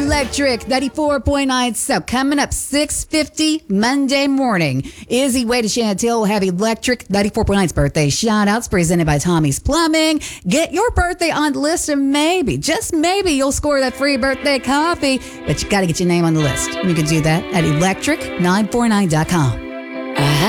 Electric 94.9. So coming up 6:50 Monday morning, Izzy Wade and Chantel will have Electric 94.9's birthday shout-outs presented by Tommy's Plumbing. Get your birthday on the list and maybe, just maybe, you'll score that free birthday coffee. But you got to get your name on the list. You can do that at electric949.com.